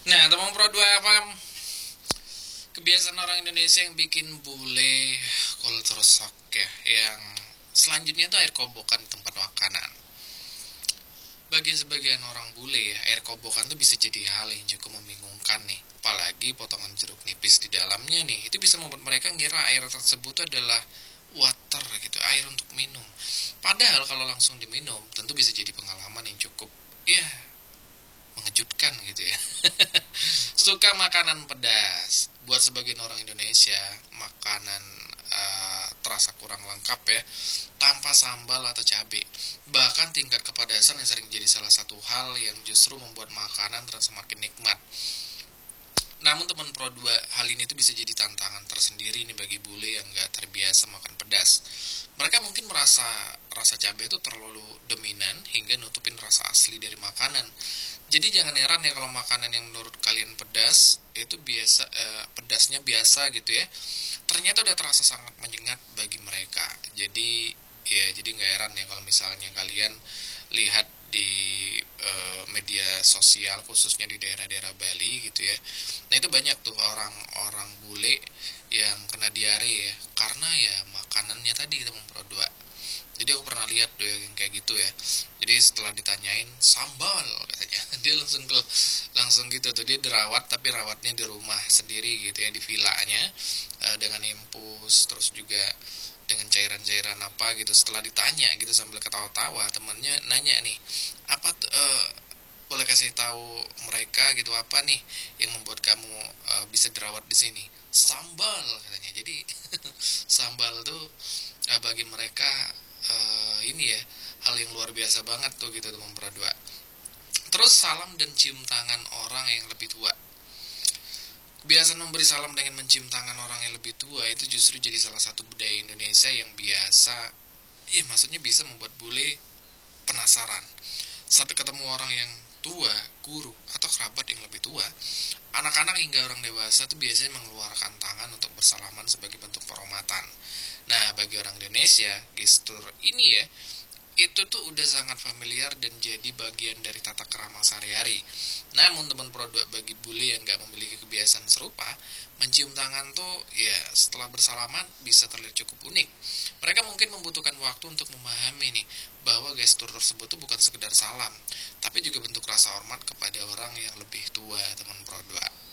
Nah, teman Pro 2 apa kebiasaan orang Indonesia yang bikin bule culture shock ya, yang selanjutnya itu air kobokan di tempat makanan. Bagi sebagian orang bule ya, air kobokan tuh bisa jadi hal yang cukup membingungkan nih. Apalagi potongan jeruk nipis di dalamnya nih, itu bisa membuat mereka ngira air tersebut adalah water gitu, air untuk minum. Padahal kalau langsung diminum, tentu bisa jadi pengalaman yang cukup ya mengejutkan gitu ya. Suka makanan pedas. Buat sebagian orang Indonesia, makanan terasa kurang lengkap ya tanpa sambal atau cabai. Bahkan tingkat kepedasan yang sering jadi salah satu hal yang justru membuat makanan terasa makin nikmat. Namun teman Pro 2, hal ini tuh bisa jadi tantangan tersendiri nih bagi bule yang gak terbiasa makan pedas. Mereka mungkin merasa rasa cabai itu terlalu dominan hingga nutupin rasa asli dari makanan. Jadi jangan heran ya kalau makanan yang menurut kalian pedas itu pedasnya biasa gitu ya. Ternyata udah terasa sangat menyengat bagi mereka. Jadi nggak heran ya kalau misalnya kalian lihat di media sosial khususnya di daerah-daerah Bali gitu ya. Nah itu banyak tuh orang-orang bule yang kena diare ya karena ya makanannya tadi kita memproduk. Jadi aku pernah lihat tuh yang kayak gitu ya. Jadi setelah ditanyain sambal katanya, dia langsung gitu tuh, dia dirawat tapi rawatnya di rumah sendiri gitu ya, di villanya, dengan infus terus juga dengan cairan-cairan apa gitu. Setelah ditanya gitu sambil ketawa-tawa, temennya nanya nih, apa boleh kasih tahu mereka gitu apa nih yang membuat kamu bisa dirawat di sini? Sambal katanya. Jadi sambal tuh bagi mereka ini ya hal yang luar biasa banget tuh gitu teman Pradua. Terus salam dan cium tangan orang yang lebih tua. Kebiasaan memberi salam dengan mencium tangan orang yang lebih tua itu justru jadi salah satu budaya Indonesia yang biasa, iya maksudnya bisa membuat bule penasaran. Saat ketemu orang yang tua, guru, atau kerabat yang lebih tua, anak-anak hingga orang dewasa tuh biasanya mengeluarkan tangan untuk bersalaman sebagai bentuk penghormatan. Nah, bagi orang Indonesia, gestur ini ya, itu tuh udah sangat familiar dan jadi bagian dari tata krama sehari-hari. Namun teman produk bagi bule yang gak memiliki kebiasaan serupa, mencium tangan tuh ya setelah bersalaman bisa terlihat cukup unik. Mereka mungkin membutuhkan waktu untuk memahami nih bahwa gestur tersebut tuh bukan sekedar salam, tapi juga bentuk rasa hormat kepada orang yang lebih tua teman produk.